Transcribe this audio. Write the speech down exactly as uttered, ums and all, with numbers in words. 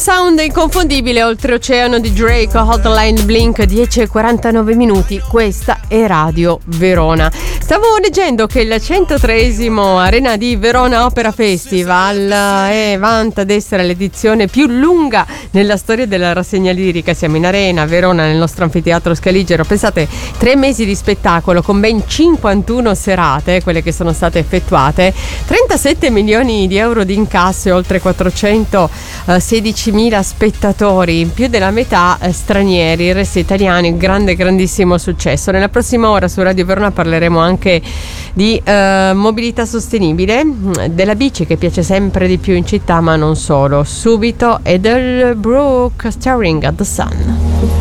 sound inconfondibile oltreoceano di Drake, Hotline Blink, dieci e quarantanove minuti. Questa è Radio Verona. Stavo leggendo che il centotreesimo Arena di Verona Opera Festival è vanta ad essere l'edizione più lunga nella storia della rassegna lirica. Siamo in Arena, Verona, nel nostro anfiteatro Scaligero. Pensate, tre mesi di spettacolo con ben cinquantuno serate, quelle che sono state effettuate, trentasette milioni di euro di incasso e oltre quattrocentosedicimila spettatori, più della metà eh, stranieri, il resto italiani. Grande, grandissimo successo. Nella prossima ora su Radio Verona parleremo anche di eh, mobilità sostenibile, della bici che piace sempre di più in città, ma non solo. Subito Edelbrook, Staring at the Sun.